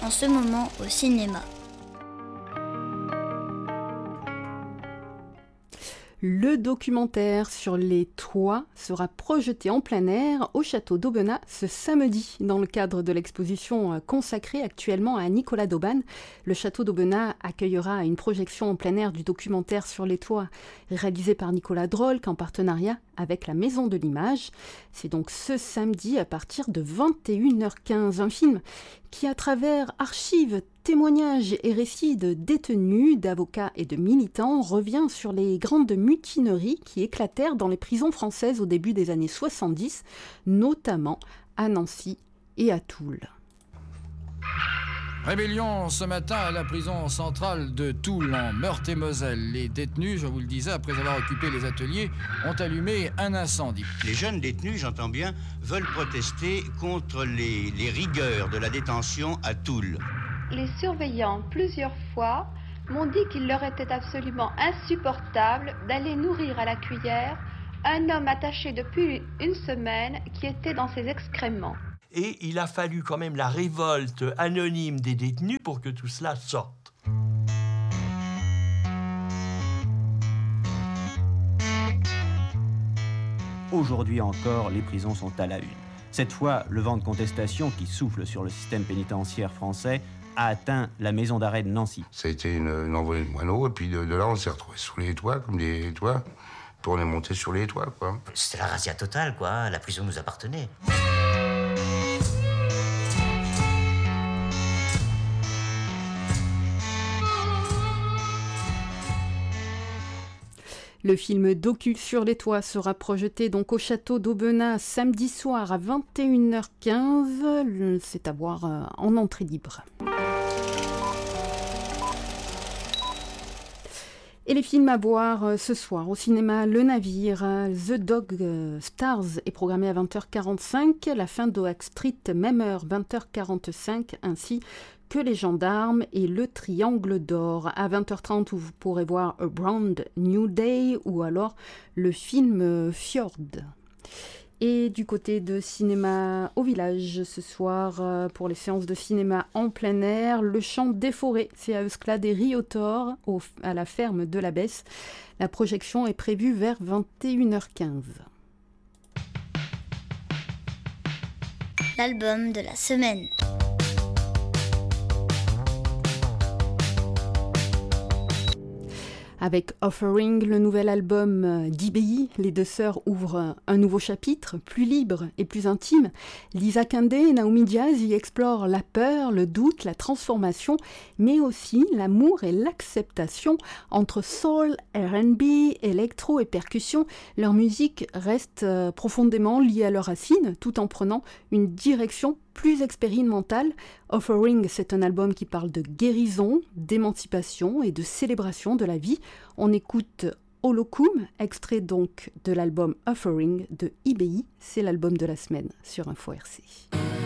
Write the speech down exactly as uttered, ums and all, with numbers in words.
en ce moment au cinéma. Le documentaire sur les toits sera projeté en plein air au château d'Aubenas ce samedi dans le cadre de l'exposition consacrée actuellement à Nicolas d'Aubagne. Le château d'Aubenas accueillera une projection en plein air du documentaire sur les toits réalisé par Nicolas Drolc en partenariat avec la Maison de l'Image. C'est donc ce samedi à partir de vingt et une heures quinze, un film qui, à travers archives, témoignages et récits de détenus, d'avocats et de militants, revient sur les grandes mutineries qui éclatèrent dans les prisons françaises au début des années soixante-dix, notamment à Nancy et à Toul. Rébellion ce matin à la prison centrale de Toul en Meurthe-et-Moselle. Les détenus, je vous le disais, après avoir occupé les ateliers, ont allumé un incendie. Les jeunes détenus, j'entends bien, veulent protester contre les, les rigueurs de la détention à Toul. Les surveillants, plusieurs fois, m'ont dit qu'il leur était absolument insupportable d'aller nourrir à la cuillère un homme attaché depuis une semaine qui était dans ses excréments. Et il a fallu quand même la révolte anonyme des détenus pour que tout cela sorte. Aujourd'hui encore, les prisons sont à la une. Cette fois, le vent de contestation qui souffle sur le système pénitentiaire français a atteint la maison d'arrêt de Nancy. Ça a été une, une envoyée de moineaux, et puis de, de là, on s'est retrouvés sous les toits, comme des toits, pour on est monté sur les toits, quoi. C'était la razzia totale, quoi. La prison nous appartenait. Le film docu sur les toits sera projeté donc au château d'Aubenas samedi soir à vingt et une heures quinze. C'est à voir en entrée libre. Et les films à voir ce soir au cinéma Le Navire. The Dog Stars est programmé à vingt heures quarante-cinq. La fin d'Oak Street, même heure, vingt heures quarante-cinq, ainsi que Les Gendarmes et Le Triangle d'Or. À vingt heures trente, vous pourrez voir A Brand New Day ou alors le film Fjord. Et du côté de cinéma au village, ce soir, pour les séances de cinéma en plein air, Le Chant des Forêts, c'est à Eusklade et Riotor, au, à la ferme de la Besse. La projection est prévue vers vingt et une heures quinze. L'album de la semaine. Avec Offering, le nouvel album d'I B I, les deux sœurs ouvrent un nouveau chapitre, plus libre et plus intime. Lisa Kandé et Naomi Diaz y explorent la peur, le doute, la transformation, mais aussi l'amour et l'acceptation. Entre soul, R and B, électro et percussion, leur musique reste profondément liée à leurs racines, tout en prenant une direction plus expérimentale. Offering, c'est un album qui parle de guérison, d'émancipation et de célébration de la vie. On écoute Holokum, extrait donc de l'album Offering de I B I. C'est l'album de la semaine sur Info R C.